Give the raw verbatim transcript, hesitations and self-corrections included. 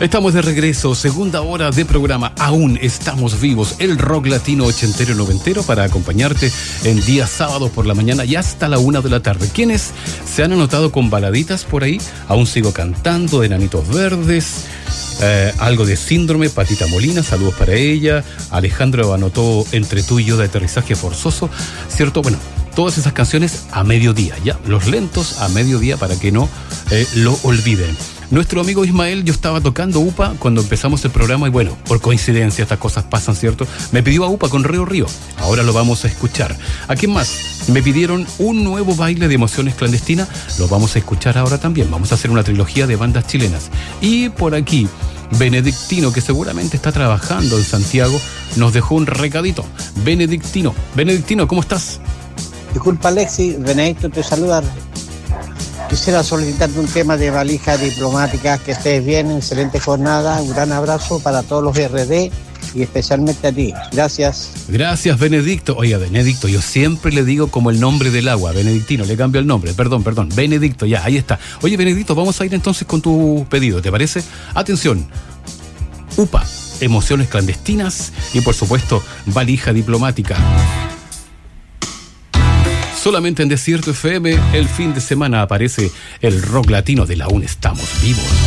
Estamos de regreso, segunda hora de programa. Aún estamos vivos. El rock latino ochentero y noventero para acompañarte en días sábados por la mañana y hasta la una de la tarde. ¿Quiénes se han anotado con baladitas por ahí? Aún sigo cantando, de Enanitos Verdes. Eh, algo de Síndrome, Patita Molina, saludos para ella. Alejandro anotó Entre tú y yo de Aterrizaje Forzoso, ¿cierto? Bueno, todas esas canciones a mediodía, ya, los lentos a mediodía para que no eh, lo olviden. Nuestro amigo Ismael, yo estaba tocando UPA cuando empezamos el programa y bueno, por coincidencia estas cosas pasan, ¿cierto? Me pidió a UPA con Río Río, ahora lo vamos a escuchar. ¿A quién más? Me pidieron un nuevo baile de emociones clandestinas, lo vamos a escuchar ahora también. Vamos a hacer una trilogía de bandas chilenas. Y por aquí, Benedictino, que seguramente está trabajando en Santiago, nos dejó un recadito. Benedictino, Benedictino, ¿cómo estás? Disculpa, Alexis, Benedicto te saluda. Quisiera solicitarte un tema de valija diplomática, que estés bien, excelente jornada, un gran abrazo para todos los R D y especialmente a ti. Gracias. Gracias, Benedicto. Oiga, Benedicto, yo siempre le digo como el nombre del agua, Benedictino, le cambio el nombre, perdón, perdón, Benedicto, ya, ahí está. Oye, Benedicto, vamos a ir entonces con tu pedido, ¿te parece? Atención, UPA, emociones clandestinas y por supuesto, valija diplomática. Solamente en Desierto F M, el fin de semana aparece el rock latino de la Aún Estamos Vivos.